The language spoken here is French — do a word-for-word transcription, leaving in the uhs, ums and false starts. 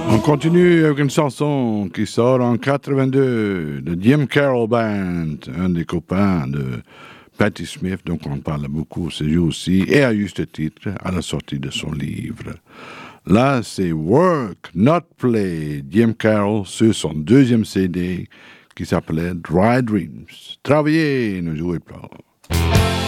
On continue avec une chanson qui sort en quatre-vingt-deux de Jim Carroll Band, un des copains de Patti Smith, donc on parle beaucoup ce jour-ci, et à juste titre, à la sortie de son livre. Là, c'est Work, Not Play, Jim Carroll, sur son deuxième C D qui s'appelait Dry Dreams. Travailler, ne jouez pas.